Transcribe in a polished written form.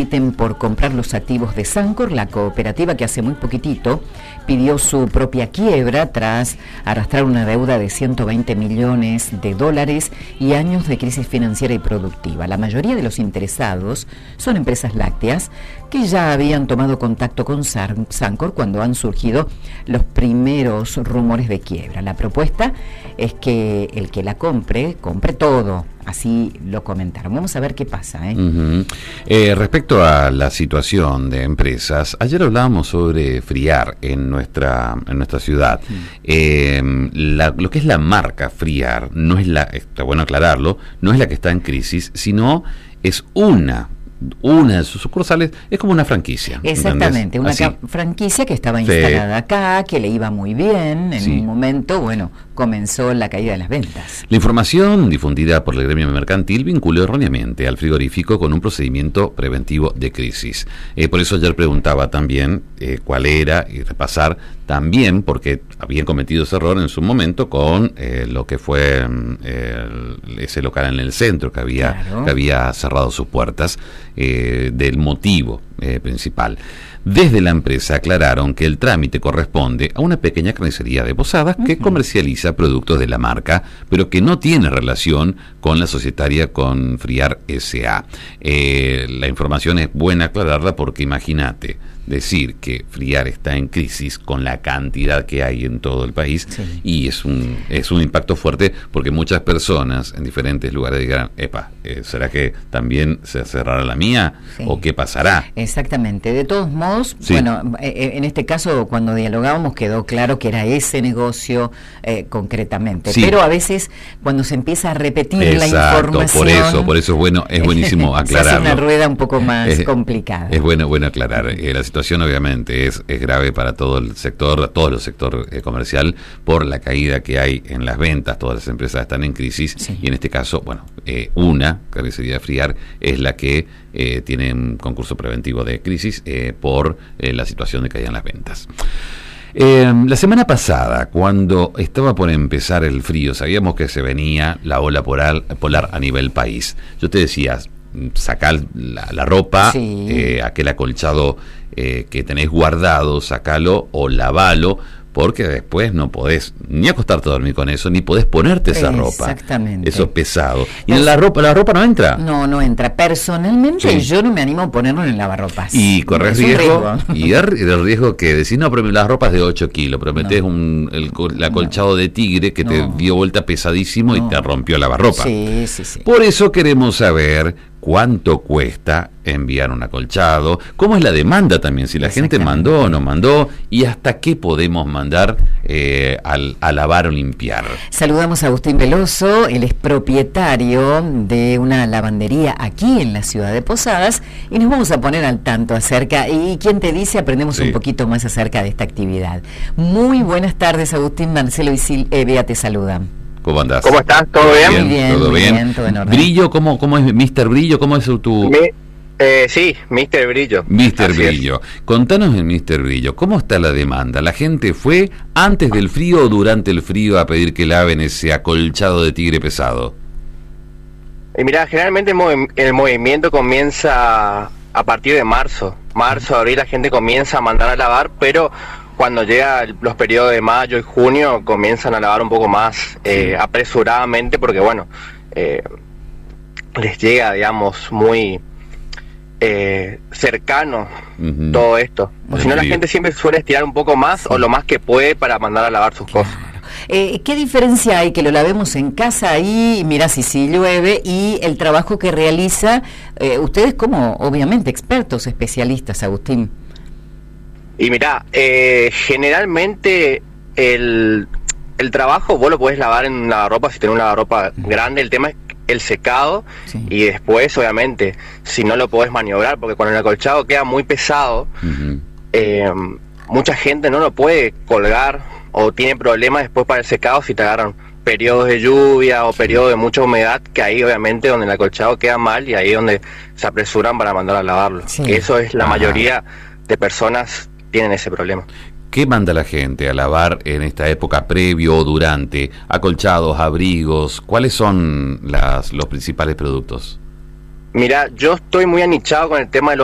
compiten por comprar los activos de Sancor, la cooperativa que hace muy poquitito pidió su propia quiebra tras arrastrar una deuda de 120 millones de dólares y años de crisis financiera y productiva. La mayoría de los interesados son empresas lácteas que ya habían tomado contacto con Sancor cuando han surgido los primeros rumores de quiebra. La propuesta es que el que la compre todo. Así lo comentaron. Vamos a ver qué pasa. Respecto a la situación de empresas, ayer hablábamos sobre Friar en nuestra ciudad. Lo que es la marca Friar, no es está bueno aclararlo, no es la que está en crisis, sino es una de sus sucursales, es como una franquicia. Exactamente, una franquicia que estaba instalada acá, que le iba muy bien, en un momento, comenzó la caída de las ventas. La información difundida por el gremio mercantil vinculó erróneamente al frigorífico con un procedimiento preventivo de crisis. Por eso ayer preguntaba también cuál era, y repasar también, porque habían cometido ese error en su momento con lo que fue ese local en el centro que había cerrado sus puertas, del motivo principal. Desde la empresa aclararon que el trámite corresponde a una pequeña carnicería de Posadas que comercializa productos de la marca, pero que no tiene relación con la societaria con Friar S.A. La información es buena aclararla porque imagínate decir que Friar está en crisis con la cantidad que hay en todo el país, y es un impacto fuerte porque muchas personas en diferentes lugares dirán, ¿será que también se cerrará la mía? ¿O qué pasará? Exactamente. De todos modos, en este caso cuando dialogábamos quedó claro que era ese negocio concretamente, pero a veces cuando se empieza a repetir la información, por eso es buenísimo aclararlo. Se hace una rueda un poco más complicada. Es bueno aclarar. La situación obviamente es grave para todo el sector, todo el sector comercial, por la caída que hay en las ventas. Todas las empresas están en crisis, y en este caso, una carnicería Friar es la que tiene un concurso preventivo de crisis por la situación de caída en las ventas. La semana pasada, cuando estaba por empezar el frío, sabíamos que se venía la ola polar a nivel país. Yo te decía, sacá la ropa, aquel acolchado que tenés guardado, sacalo o lavalo, porque después no podés ni acostarte a dormir con eso, ni podés ponerte esa ropa. Exactamente. Eso es pesado. ¿Y en la ropa no entra? No entra. Personalmente yo no me animo a ponerlo en el lavarropas. Y corres riesgo. Y el riesgo que decís, pero las ropas de 8 kilos, pero metés el acolchado de tigre que te dio vuelta pesadísimo y te rompió el lavarropa. Sí. Por eso queremos saber cuánto cuesta enviar un acolchado, cómo es la demanda también, si la gente mandó o no mandó, y hasta qué podemos mandar a lavar o limpiar. Saludamos a Agustín Veloso, él es propietario de una lavandería aquí en la ciudad de Posadas, y nos vamos a poner al tanto acerca, y quien te dice, aprendemos un poquito más acerca de esta actividad. Muy buenas tardes, Agustín. Marcelo y Bea te saludan. ¿Cómo andás? ¿Cómo estás? ¿Todo bien? ¿Todo bien? Todo en orden. Brillo, ¿cómo es Mr. Brillo? ¿Cómo es tu...? Sí, Mr. Brillo. Mr. Brillo. Contanos en Mr. Brillo, ¿cómo está la demanda? ¿La gente fue antes del frío o durante el frío a pedir que laven ese acolchado de tigre pesado? Y mirá, generalmente el movimiento comienza a partir de marzo. Abril, la gente comienza a mandar a lavar, pero cuando llega los periodos de mayo y junio comienzan a lavar un poco más apresuradamente, porque les llega, digamos, muy cercano todo esto. O si no, la gente siempre suele estirar un poco más o lo más que puede para mandar a lavar sus cosas. ¿Qué diferencia hay que lo lavemos en casa ahí, mira si llueve, y el trabajo que realiza ustedes como, obviamente, expertos, especialistas, Agustín? Y mirá, generalmente el trabajo vos lo podés lavar en un lavarropa si tenés un lavarropa grande. El tema es el secado, y después, obviamente, si no lo podés maniobrar, porque con el acolchado queda muy pesado, mucha gente no lo puede colgar o tiene problemas después para el secado si te agarran periodos de lluvia o periodos de mucha humedad, que ahí obviamente donde el acolchado queda mal y ahí es donde se apresuran para mandar a lavarlo. Eso es la mayoría de personas tienen ese problema. ¿Qué manda la gente a lavar en esta época, previo o durante? Acolchados, abrigos, ¿cuáles son los principales productos? Mira, yo estoy muy anichado con el tema de los